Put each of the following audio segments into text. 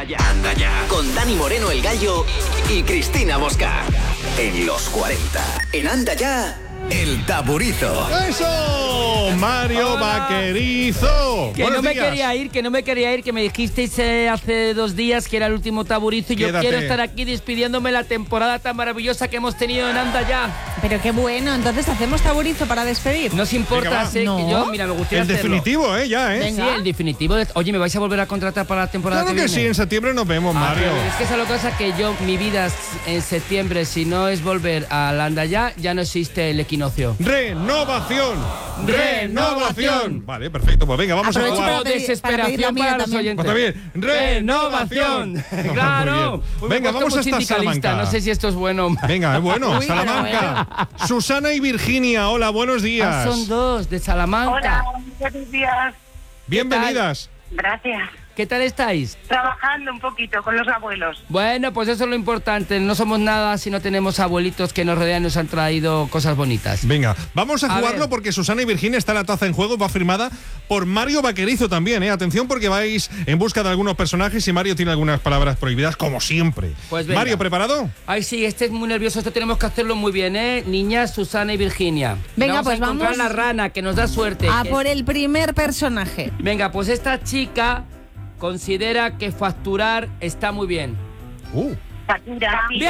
Ya. Anda ya. Con Dani Moreno, el Gallo, y Cristina Bosca. En los 40. En Anda Ya, el Taburizo. ¡Eso! Mario Vaquerizo. Que Buenos no me días. quería ir, que me dijisteis hace 2 días que era el último Taburizo y yo Quédate. quiero estar aquí despidiéndome la temporada tan maravillosa que hemos tenido en Anda Ya. Pero qué bueno, entonces hacemos Taburizo para despedir. No os importa, Venga, va. sé No. que yo, mira, me gustaría El hacerlo. definitivo, ya, Sí, el definitivo. Oye, ¿me vais a volver a contratar para la temporada Claro que sí, viene? en septiembre nos vemos, Mario. Pero es que esa es la cosa que yo, mi vida en septiembre, si no es volver a Anda Ya no existe el equinoccio. Renovación. Renovación. Vale, perfecto. Pues venga, vamos a Aprovecho jugar. para pedir- Desesperación la mía para los también. oyentes. Pues está bien. Renovación. Claro. Muy bien. Venga, vamos hasta Salamanca. No sé si esto es bueno. Venga, es bueno. Uy, Salamanca. Susana y Virginia, hola, buenos días. Son 2 de Salamanca. Hola, buenos días. Bienvenidas. Gracias. ¿Qué tal estáis? Trabajando un poquito con los abuelos. Bueno, pues eso es lo importante. No somos nada si no tenemos abuelitos que nos rodean y nos han traído cosas bonitas. Venga, vamos a A jugarlo ver. porque Susana y Virginia está la taza en juego, va firmada por Mario Vaquerizo también, Atención porque vais en busca de algunos personajes y Mario tiene algunas palabras prohibidas, como siempre. Pues venga. Mario, ¿preparado? Ay, sí, este es muy nervioso. Esto tenemos que hacerlo muy bien, Niñas, Susana y Virginia. Venga, vamos pues a encontrar vamos la rana que nos da suerte. A que- por el primer personaje. Venga, pues esta chica considera que facturar está muy bien. Shakira. ¡Bien!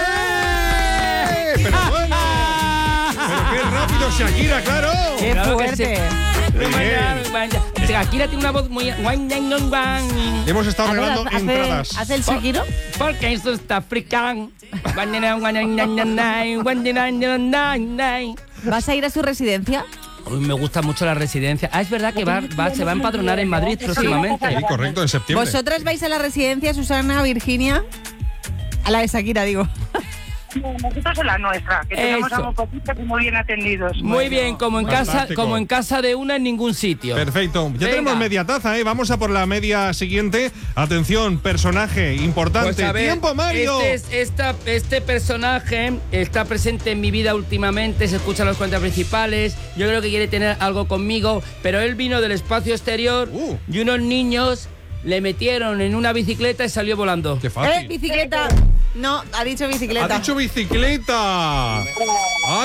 Pero bueno, pero qué rápido Shakira, claro. ¡Qué Claro que fuerte! Shakira tiene una voz muy... Hemos estado A ver, regalando entradas. ¿Hace el Shakiro? Porque esto está africano. ¿Vas a ir a su residencia? Uy, me gusta mucho la residencia. Ah, es verdad que se va a empadronar en Madrid próximamente. Sí, correcto, en septiembre. ¿Vosotras vais a la residencia, Susana, Virginia? A la de Shakira, digo. Nosotros en la nuestra, que tenemos Eso. a un poquito muy bien atendidos. Muy bien, como Fantástico. en casa de una en ningún sitio. Perfecto. Ya Venga. tenemos media taza, Vamos a por la media siguiente. Atención, personaje importante. Pues a ver, ¡Tiempo, Mario! Este personaje está presente en mi vida últimamente, se escucha en los cuentas principales, yo creo que quiere tener algo conmigo, pero él vino del espacio exterior y unos niños le metieron en una bicicleta y salió volando. ¡Qué fácil! Bicicleta. No, ha dicho bicicleta. ¡Ha dicho bicicleta!